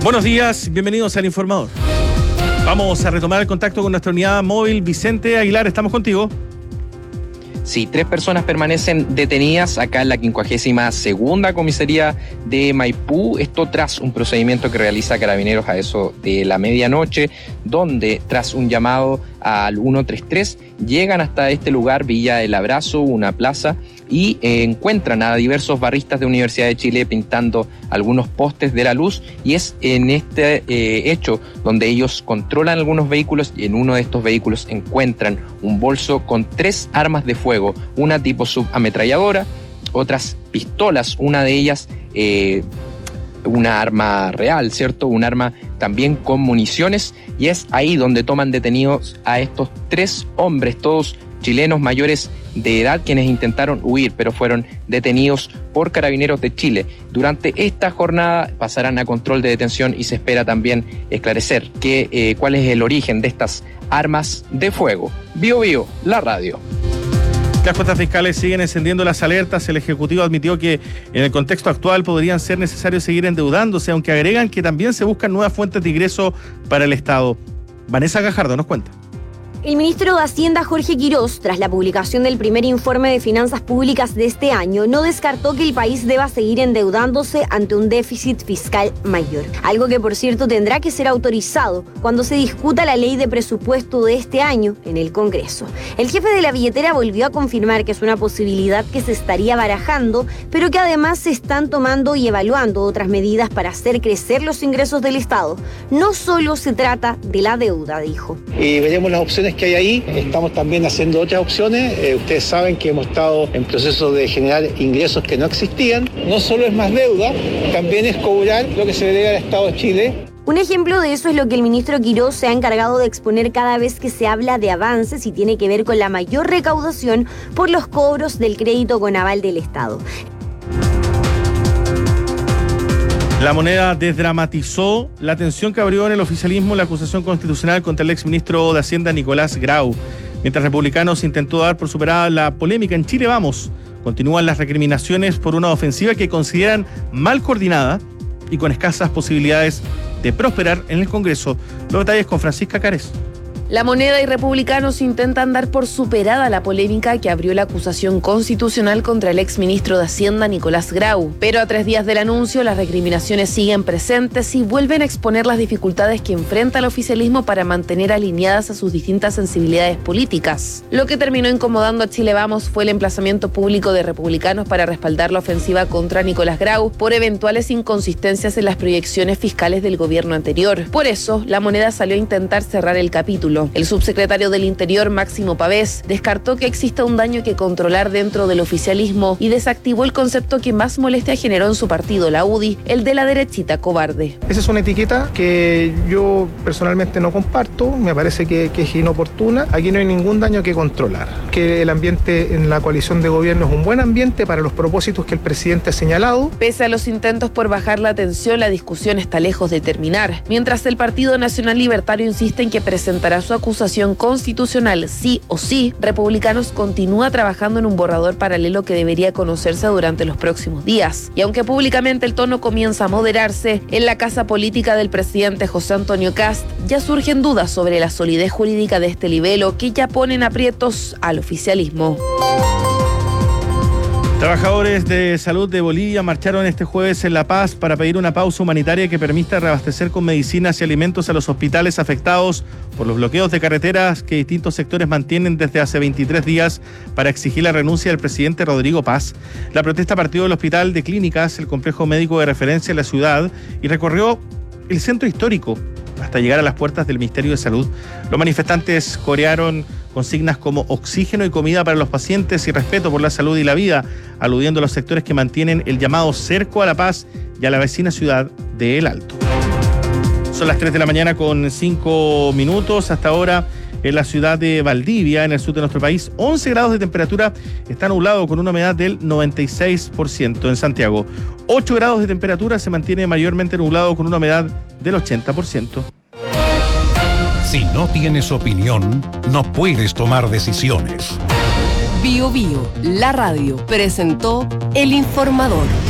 Buenos días, bienvenidos al Informador. Vamos a retomar el contacto con nuestra unidad móvil. Vicente Aguilar, estamos contigo. Sí, 3 personas permanecen detenidas acá en la 52ª comisaría de Maipú. Esto tras un procedimiento que realiza Carabineros a eso de la medianoche, donde tras un llamado al 133 llegan hasta este lugar, Villa del Abrazo, una plaza, y encuentran a diversos barristas de Universidad de Chile pintando algunos postes de la luz, y es en este hecho donde ellos controlan algunos vehículos, y en uno de estos vehículos encuentran un bolso con 3 armas de fuego, una tipo subametralladora, otras pistolas, una de ellas una arma real, ¿cierto? Un arma también con municiones, y es ahí donde toman detenidos a estos 3 hombres, todos chilenos mayores de edad, quienes intentaron huir, pero fueron detenidos por Carabineros de Chile. Durante esta jornada pasarán a control de detención y se espera también esclarecer cuál es el origen de estas armas de fuego. Bio Bio, la radio. Las cuentas fiscales siguen encendiendo las alertas. El Ejecutivo admitió que en el contexto actual podrían ser necesarios seguir endeudándose, aunque agregan que también se buscan nuevas fuentes de ingreso para el Estado. Vanessa Gajardo nos cuenta. El ministro de Hacienda, Jorge Quirós, tras la publicación del primer informe de finanzas públicas de este año, no descartó que el país deba seguir endeudándose ante un déficit fiscal mayor. Algo que, por cierto, tendrá que ser autorizado cuando se discuta la ley de presupuesto de este año en el Congreso. El jefe de la billetera volvió a confirmar que es una posibilidad que se estaría barajando, pero que además se están tomando y evaluando otras medidas para hacer crecer los ingresos del Estado. No solo se trata de la deuda, dijo. Y veremos las opciones que hay ahí. Estamos también haciendo otras opciones. Ustedes saben que hemos estado en proceso de generar ingresos que no existían. No solo es más deuda, también es cobrar lo que se le debe al Estado de Chile. Un ejemplo de eso es lo que el ministro Quirós se ha encargado de exponer cada vez que se habla de avances y tiene que ver con la mayor recaudación por los cobros del crédito con aval del Estado. La Moneda desdramatizó la tensión que abrió en el oficialismo la acusación constitucional contra el exministro de Hacienda Nicolás Grau. Mientras Republicanos intentó dar por superada la polémica en Chile Vamos, continúan las recriminaciones por una ofensiva que consideran mal coordinada y con escasas posibilidades de prosperar en el Congreso. Los detalles con Francisca Cárez. La Moneda y Republicanos intentan dar por superada la polémica que abrió la acusación constitucional contra el exministro de Hacienda Nicolás Grau. Pero a 3 días del anuncio, las recriminaciones siguen presentes y vuelven a exponer las dificultades que enfrenta el oficialismo para mantener alineadas a sus distintas sensibilidades políticas. Lo que terminó incomodando a Chile Vamos fue el emplazamiento público de Republicanos para respaldar la ofensiva contra Nicolás Grau por eventuales inconsistencias en las proyecciones fiscales del gobierno anterior. Por eso, la Moneda salió a intentar cerrar el capítulo. El subsecretario del Interior, Máximo Pavés, descartó que exista un daño que controlar dentro del oficialismo y desactivó el concepto que más molestia generó en su partido, la UDI, el de la derechita cobarde. Esa es una etiqueta que yo personalmente no comparto, me parece que es inoportuna. Aquí no hay ningún daño que controlar. Que el ambiente en la coalición de gobierno es un buen ambiente para los propósitos que el presidente ha señalado. Pese a los intentos por bajar la tensión, la discusión está lejos de terminar. Mientras el Partido Nacional Libertario insiste en que presentará su acusación constitucional sí o sí, Republicanos continúa trabajando en un borrador paralelo que debería conocerse durante los próximos días. Y aunque públicamente el tono comienza a moderarse, en la casa política del presidente José Antonio Kast ya surgen dudas sobre la solidez jurídica de este libelo que ya ponen aprietos al oficialismo. Trabajadores de salud de Bolivia marcharon este jueves en La Paz para pedir una pausa humanitaria que permita reabastecer con medicinas y alimentos a los hospitales afectados por los bloqueos de carreteras que distintos sectores mantienen desde hace 23 días para exigir la renuncia del presidente Rodrigo Paz. La protesta partió del Hospital de Clínicas, el complejo médico de referencia en la ciudad, y recorrió el centro histórico hasta llegar a las puertas del Ministerio de Salud. Los manifestantes corearon consignas como oxígeno y comida para los pacientes y respeto por la salud y la vida, aludiendo a los sectores que mantienen el llamado cerco a la paz y a la vecina ciudad de El Alto. Son las 3 de la mañana con 5 minutos. Hasta ahora en la ciudad de Valdivia, en el sur de nuestro país, 11 grados de temperatura, está nublado con una humedad del 96%. En Santiago, 8 grados de temperatura, se mantiene mayormente nublado con una humedad del 80%. Si no tienes opinión, no puedes tomar decisiones. Bio Bio, la radio, presentó El Informador.